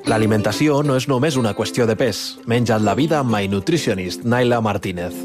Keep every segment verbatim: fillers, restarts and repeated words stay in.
L'alimentació no és només una qüestió de pes. Menja't la vida amb My Nutritionist, Naila Martínez.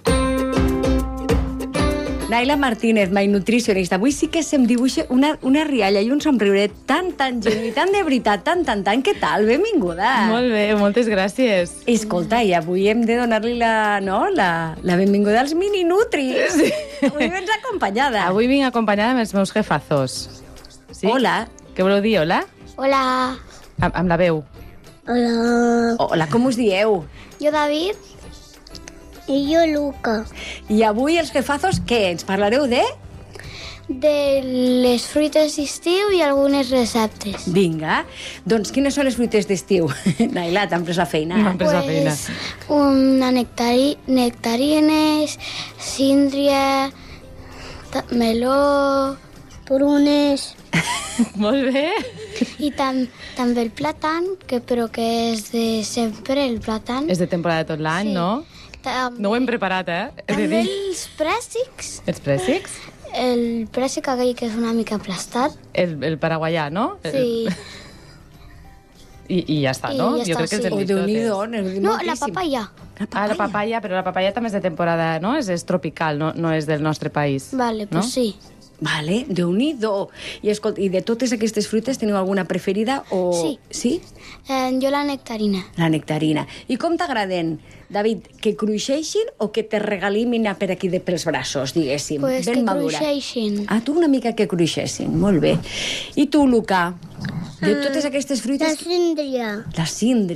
Naila Martínez, My Nutritionist. Avui sí que se'm dibuixa una, una rialla i un somriure tan, tan geni, tan de veritat, tan, tan, tan. Què tal? Benvinguda. Molt bé, moltes gràcies. Escolta, i avui hem de donar-li la, no, la, la benvinguda als Mini Nutris. Sí. Avui vens acompanyada. Avui vinc acompanyada amb els meus jefazos. Sí? Hola. Què voleu dir, hola? Hola. Amb, amb la veu. Hola. Hola, com us dieu? Jo, David. I jo, Luca. I avui els jefazos, què? Ens parlareu de? De les fruites d'estiu i algunes receptes. Vinga. Doncs quines són les fruites d'estiu? Naila, t'han pres la feina. M'han pres la feina. Una nectari... nectarines, síndria, meló, prunes... Molt bé. I tam, també el plàtan, que, però que és de sempre, el plàtan. És de temporada tot l'any, Sí. no? Tam, No ho hem preparat, eh? He de també dir. els prèssics. Els prèssics? El prèssic aquell que és una mica aplastat. El, el paraguaià, no? El... Sí. I, I ja està, I no? ja Jo està, crec que els sí. hem Oh, dit Déu-n'hi-do, totes. n'he dit No, la moltíssim. papaya. La Ah, la papaya, però la papaya també és de temporada, no? És, és tropical, no, no és del nostre país. Vale, no? pues sí. Vale, Déu-n'hi-do. I, escolta, I de totes aquestes fruites teniu alguna preferida? O... Sí. Sí? Eh, jo la nectarina. La nectarina. I com t'agraden, David, que cruixeixin o que te regalimin per aquí de pels braços, diguéssim? Pues ben que madura. cruixeixin. Ah, tu una mica que cruixessin, molt bé. I tu, Luca, de totes aquestes fruites... síndria. La síndria.